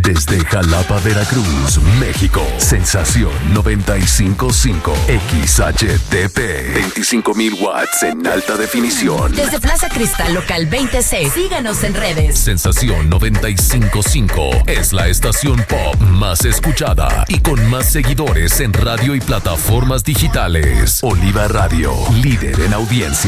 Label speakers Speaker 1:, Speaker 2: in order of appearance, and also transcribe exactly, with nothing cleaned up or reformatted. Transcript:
Speaker 1: Desde Jalapa, Veracruz, México. Sensación noventa y cinco punto cinco. X H T P. veinticinco mil watts en alta definición.
Speaker 2: Desde Plaza Cristal Local veinte C. Síganos en redes.
Speaker 1: Sensación noventa y cinco punto cinco es la estación pop más escuchada y con más seguidores en radio y plataformas digitales. Oliva Radio, líder en audiencia.